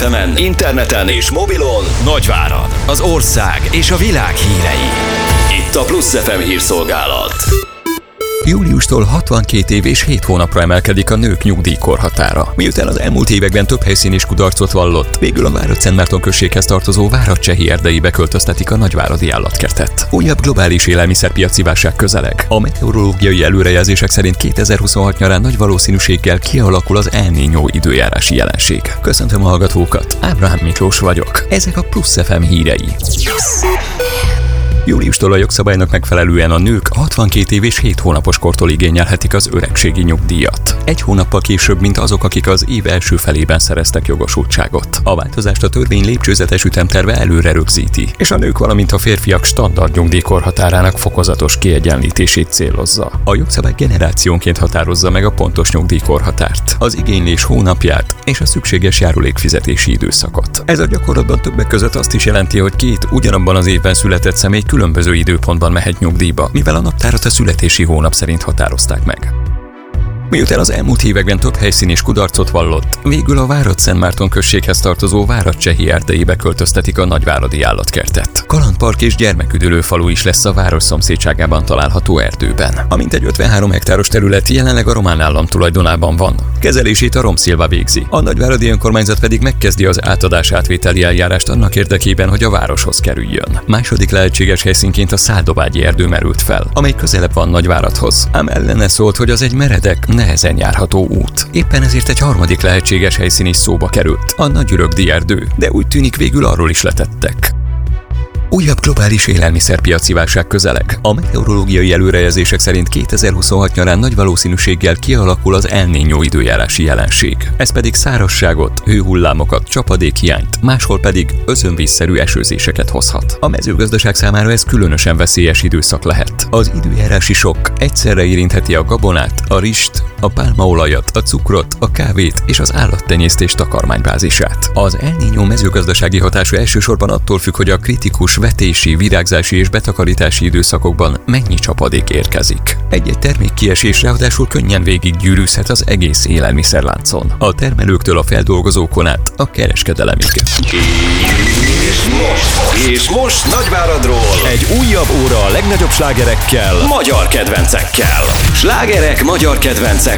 FM-en, interneten és mobilon Nagyvárad, az ország és a világ hírei. Itt a Plusz FM hírszolgálat. Júliustól 62 év és 7 hónapra emelkedik a nők nyugdíjkorhatára. Miután az elmúlt években több helyszín is kudarcot vallott, végül a Várad-Szentmárton községhez tartozó Várad-Csehi erdeibe költöztetik a nagyváradi állatkertet. Újabb globális élelmiszerpiaci válság közeleg. A meteorológiai előrejelzések szerint 2026 nyarán nagy valószínűséggel kialakul az El Niño időjárási jelenség. Köszöntöm a hallgatókat, Ábrahám Miklós vagyok. Ezek a Plusz FM hírei. Júliustól a jogszabálynak megfelelően a nők 62 év és 7 hónapos kortól igényelhetik az öregségi nyugdíjat. Egy hónappal később, mint azok, akik az év első felében szereztek jogosultságot. A változást a törvény lépcsőzetes ütemterve előre rögzíti, és a nők, valamint a férfiak standard nyugdíjkorhatárának fokozatos kiegyenlítését célozza. A jogszabály generációnként határozza meg a pontos nyugdíjkorhatárt, az igénylés hónapját és a szükséges járulékfizetési időszakot. Ez a gyakorlatban többek között azt is jelenti, hogy két ugyanabban az évben született személy különböző időpontban mehet nyugdíjba, mivel a naptárat a születési hónap szerint határozták meg. Miután az elmúlt években több helyszín is kudarcot vallott, végül a Várad-Szentmárton községhez tartozó Várad-Csehi erdeibe költöztetik a nagyváradi állatkertet. Kalandpark és gyermeküdülő falu is lesz a város szomszédságában található erdőben. A mintegy 53 hektáros terület jelenleg a román állam tulajdonában van. Kezelését a Romszilva végzi. A nagyváradi önkormányzat pedig megkezdi az átadás-átvételi eljárást annak érdekében, hogy a városhoz kerüljön. Második lehetséges helyszínként a Száldobágyi erdő merült fel, amely közelebb van Nagyváradhoz. Ám ellene szólt, hogy az egy meredek, nehezen járható út. Éppen ezért egy harmadik lehetséges helyszín is szóba került, a Nagyürögdi erdő, de úgy tűnik végül arról is letettek. Újabb globális élelmiszerpiaci válság közeleg. A meteorológiai előrejelzések szerint 2026 nyarán nagy valószínűséggel kialakul az El Niño időjárási jelenség. Ez pedig szárazságot, hőhullámokat, csapadékhiányt, máshol pedig özönvízszerű esőzéseket hozhat. A mezőgazdaság számára ez különösen veszélyes időszak lehet. Az időjárási sokk egyszerre érintheti a gabonát, a rist, a pálmaolajat, a cukrot, a kávét és az állattenyésztés takarmánybázisát. Az El Niño mezőgazdasági hatása elsősorban attól függ, hogy a kritikus vetési, virágzási és betakarítási időszakokban mennyi csapadék érkezik. Egy-egy termék kiesés ráadásul könnyen végiggyűrűzhet az egész élelmiszerláncon. A termelőktől a feldolgozókon át a kereskedelemig. És most Nagyváradról egy újabb óra a legnagyobb slágerekkel, magyar kedvencekkel. Slágerek magyar kedvencek